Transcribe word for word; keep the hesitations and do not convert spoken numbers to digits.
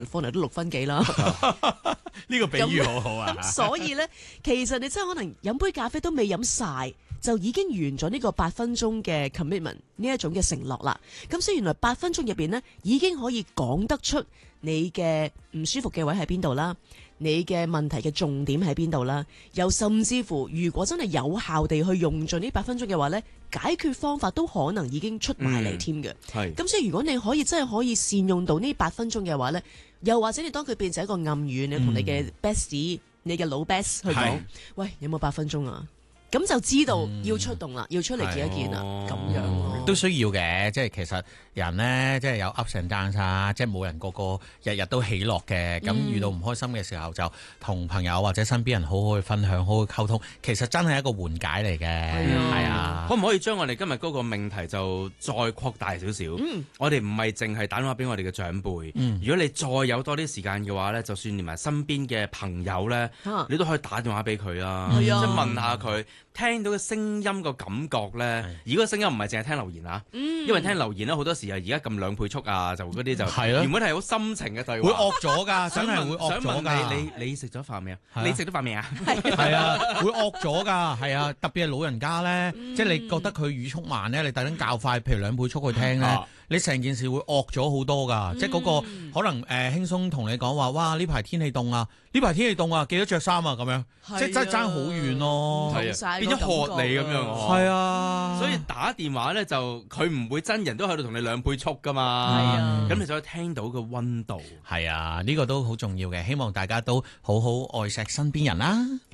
放嚟都六分幾啦。 呢個比喻好好啊！ 所以咧，其實你真係可能飲杯咖啡都未飲晒，就已經完咗呢個八分鐘嘅 commitment 呢一種嘅承諾啦。咁所以原來八分鐘入邊呢，已經可以講得出你嘅唔舒服嘅位喺邊度啦，你嘅問題嘅重點喺邊度啦，又甚至乎如果真係有效地去用盡呢八分鐘嘅話呢，解決方法都可能已經出埋嚟添嘅。 係咁所以如果你可以真係可以善用到呢八分鐘嘅話呢，又或者你當佢變成一個暗語，你同你嘅 best、嗯、你嘅老 best 去講，喂，有冇八分鐘啊？咁就知道要出動啦，嗯、要出嚟見一見啦，咁、哦、樣咯， 都需要嘅。即係其實人呢，即係有 ups and downs 啊，即係冇人個個日日都喜樂嘅。咁、嗯、遇到唔開心嘅時候，就同朋友或者身邊人好好去分享，好好溝通。其實真係一個緩解嚟嘅，係啊。啊可唔可以將我哋今日嗰個命題就再擴大少少？嗯、我哋唔係淨係打電話俾我哋嘅長輩。嗯、如果你再有多啲時間嘅話咧，就算連埋身邊嘅朋友咧，啊、你都可以打電話俾佢啦，即係、嗯、問下佢。聽到嘅聲音個感覺咧，而嗰個聲音唔係淨係聽留言啊，嗯、因為聽留言咧好多時啊，而家撳兩倍速啊，就嗰啲就係咯，原本係好深情嘅對話， 會惡咗㗎，真係會惡咗㗎。 想問你，你你食咗飯未啊？你食咗飯未啊？ 係啊，會惡咗㗎，係啊，特別係老人家咧，嗯、即係你覺得佢語速慢咧，你特登較快，譬如兩倍速去聽咧。啊你成件事會惡咗好多㗎，嗯、即係嗰個可能誒、呃、輕鬆同你講話，哇呢排天氣凍啊，呢排天氣凍啊，記得着衫啊咁樣，啊、即係真係爭好遠咯， 變咗學你咁樣， 係啊， 所以打電話咧就佢唔會真人都喺度同你兩倍速㗎嘛，咁、啊、你就可以聽到個溫度， 係啊，呢、呢個都好重要嘅，希望大家都好好愛錫身邊人啦。